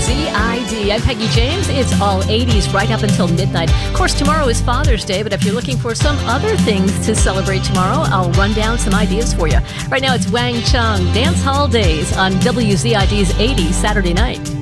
WZID. I'm Peggy James. It's all 80s right up until midnight. Of course, tomorrow is Father's Day, but if you're looking for some other things to celebrate tomorrow, I'll run down some ideas for you. Right now, it's Wang Chung, Dance Hall Days on WZID's 80s Saturday night.